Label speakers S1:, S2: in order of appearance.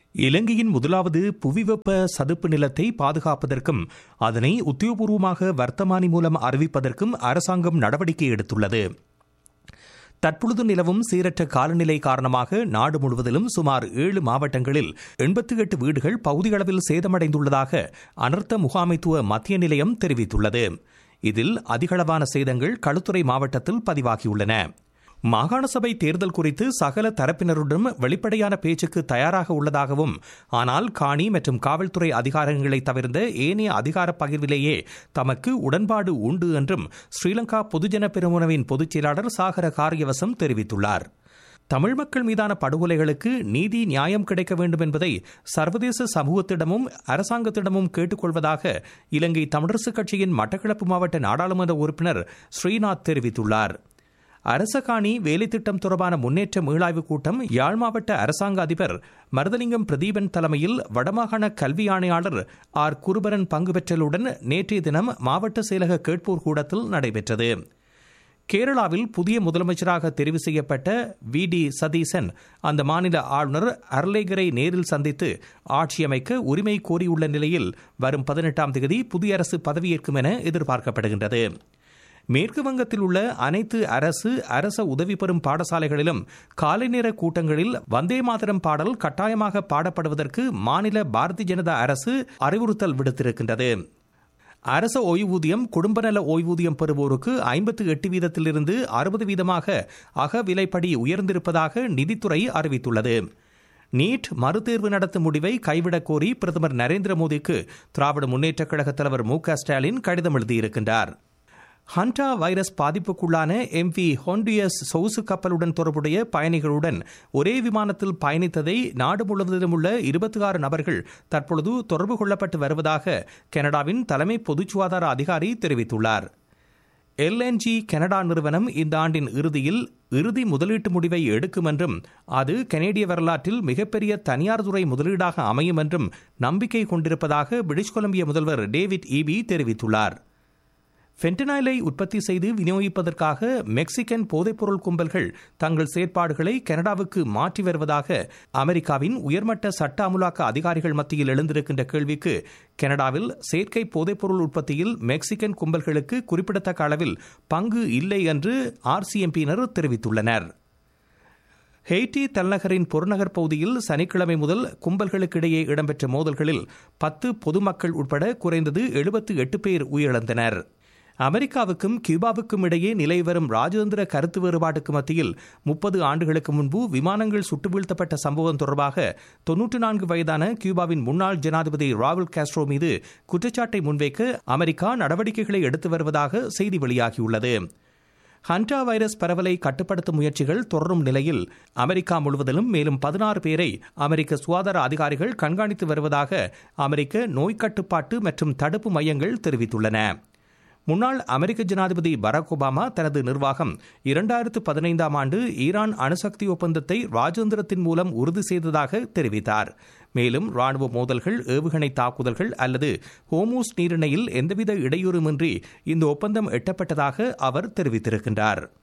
S1: இலங்கையின் முதலாவது புவிவெப்ப சதுப்பு நிலத்தை பாதுகாப்பதற்கும் அதனை உத்தியோகபூர்வமாக வர்த்தமானி மூலம் அறிவிப்பதற்கும் அரசாங்கம் நடவடிக்கை எடுத்துள்ளது. தற்பொழுது நிலவும் சீரற்ற காலநிலை காரணமாக நாடு முழுவதிலும் சுமார் 7 மாவட்டங்களில் 88 வீடுகள் பகுதியளவில் சேதமடைந்துள்ளதாக அனர்த்த முகாமைத்துவ மத்திய நிலையம் தெரிவித்துள்ளது. இதில் அதிகளவான சேதங்கள் களுத்துறை மாவட்டத்தில் பதிவாகியுள்ளன. மாகாண சபை தேர்தல் குறித்து சகல தரப்பினருடன் வெளிப்படையான பேச்சுக்கு தயாராக உள்ளதாகவும், ஆனால் காணி மற்றும் காவல்துறை அதிகாரங்களை தவிர்த்த ஏனைய அதிகார பகிர்விலேயே தமக்கு உடன்பாடு உண்டு என்றும் ஸ்ரீலங்கா பொதுஜன பெரமுனவின் பொதுச் செயலாளர் சாகர காரியவசம் தெரிவித்துள்ளார். தமிழ் மக்கள் மீதான படுகொலைகளுக்கு நீதி நியாயம் கிடைக்க வேண்டும் என்பதை சர்வதேச சமூகத்திடமும் அரசாங்கத்திடமும் கேட்டுக்கொள்வதாக இலங்கை தமிழரசுக் கட்சியின் மட்டக்களப்பு மாவட்ட நாடாளுமன்ற உறுப்பினர் ஸ்ரீநாத் தெரிவித்துள்ளார். அரச காணி வேலைத்திட்டம் தொடர்பான முன்னேற்ற மீளாய்வு கூட்டம் யாழ் மாவட்ட அரசாங்க அதிபர் மருதலிங்கம் பிரதீபன் தலைமையில் வடமாகாண கல்வி ஆணையாளர் ஆர் குருபரன் பங்கு பெற்றலுடன் நேற்றைய தினம் மாவட்ட செயலக கேட்போர் கூடத்தில் நடைபெற்றது. கேரளாவில் புதிய முதலமைச்சராக தெரிவு செய்யப்பட்ட வி.டி. சதீசன் அந்த மாநில ஆளுநர் அர்லேகரை நேரில் சந்தித்து ஆட்சியமைக்க உரிமை கோரியுள்ள நிலையில் வரும் 18ஆம் தேதி புதிய அரசு பதவியேற்கும் என எதிர்பார்க்கப்படுகின்றது. மேற்கு வங்கத்தில் உள்ள அனைத்து அரச உதவி பெறும் பாடசாலைகளிலும் காலை நேர கூட்டங்களில் வந்தே மாதரம் பாடல் கட்டாயமாக பாடப்படுவதற்கு மாநில பாரதிய ஜனதா அரசு அறிவுறுத்தல் விடுத்திருக்கின்றது. அரச ஓய்வூதியம் குடும்ப நல ஓய்வூதியம் பெறுவோருக்கு 58 வீதத்திலிருந்து 60 வீதமாக அகவிலைப்படி உயர்ந்திருப்பதாக நிதித்துறை அறிவித்துள்ளது. நீட் மறுதேர்வு நடத்தும் முடிவை கைவிடக் கோரி பிரதமர் நரேந்திர மோடிக்கு திராவிட முன்னேற்றக் கழக தலைவர் மு.க. ஸ்டாலின் கடிதம் எழுதியிருக்கின்றார். ஹண்டா வைரஸ் பாதிப்புக்குள்ளான MV ஹோண்டியஸ் சொகுசு கப்பலுடன் தொடர்புடைய பயணிகளுடன் ஒரே விமானத்தில் பயணித்ததை நாடு முழுவதிலும் உள்ள 26 நபர்கள் தற்பொழுது தொடர்பு கொள்ளப்பட்டு வருவதாக கனடாவின் தலைமை பொதுச் சுகாதார அதிகாரி தெரிவித்துள்ளார். LNG கனடா நிறுவனம் இந்த ஆண்டின் இறுதி முதலீட்டு முடிவை எடுக்கும் என்றும் அது கனேடிய வரலாற்றில் மிகப்பெரிய தனியார் துறை முதலீடாக அமையும் என்றும் நம்பிக்கை கொண்டிருப்பதாக பிரிட்டிஷ் கொலம்பியா முதல்வர் டேவிட் ஈபி தெரிவித்துள்ளார். ஃபென்டனைலை உற்பத்தி செய்து விநியோகிப்பதற்காக மெக்சிகன் போதைப்பொருள் கும்பல்கள் தங்கள் செயற்பாடுகளை கனடாவுக்கு மாற்றி வருவதாக அமெரிக்காவின் உயர்மட்ட சட்ட அமுலாக்க அதிகாரிகள் மத்தியில் எழுந்திருக்கின்ற கேள்விக்கு கனடாவில் செயற்கை போதைப்பொருள் உற்பத்தியில் மெக்சிகன் கும்பல்களுக்கு குறிப்பிடத்தக்க அளவில் பங்கு இல்லை என்று RCMP-யினர் தெரிவித்துள்ளனர். ஹெய்ட்டி தலைநகரின் புறநகர் பகுதியில் சனிக்கிழமை முதல் கும்பல்களுக்கிடையே இடம்பெற்ற மோதல்களில் 10 பொதுமக்கள் உட்பட குறைந்தது 78 பேர் உயிரிழந்தனர். அமெரிக்காவுக்கும் கியூபாவுக்கும் இடையே நிலவி வரும் ராஜதந்திர கருத்து வேறுபாட்டுக்கு மத்தியில் 30 ஆண்டுகளுக்கு முன்பு விமானங்கள் சுட்டு வீழ்த்தப்பட்ட சம்பவம் தொடர்பாக 94 வயதான கியூபாவின் முன்னாள் ஜனாதிபதி ராவுல் காஸ்ட்ரோ மீது குற்றச்சாட்டை முன்வைக்க அமெரிக்கா நடவடிக்கைகளை எடுத்து வருவதாக செய்தி வெளியாகியுள்ளது. ஹண்டா வைரஸ் பரவலை கட்டுப்படுத்தும் முயற்சிகள் தொடரும் நிலையில் அமெரிக்கா முழுவதிலும் மேலும் 16 பேரை அமெரிக்க சுகாதார அதிகாரிகள் கண்காணித்து வருவதாக அமெரிக்க நோய் கட்டுப்பாட்டு மற்றும் தடுப்பு மையங்கள் தெரிவித்துள்ளன. முன்னாள் அமெரிக்க ஜனாதிபதி பராக் ஒபாமா தனது நிர்வாகம் 2015ஆம் ஆண்டு ஈரான் அணுசக்தி ஒப்பந்தத்தை ராஜதந்திரத்தின் மூலம் உறுதி செய்ததாக தெரிவித்தார். மேலும் ராணுவ மோதல்கள், ஏவுகணை தாக்குதல்கள் அல்லது ஹோமூஸ் நீரிணையில் எந்தவித இடையூறுமின்றி இந்த ஒப்பந்தம் எட்டப்பட்டதாக அவர் தெரிவித்திருக்கின்றார்.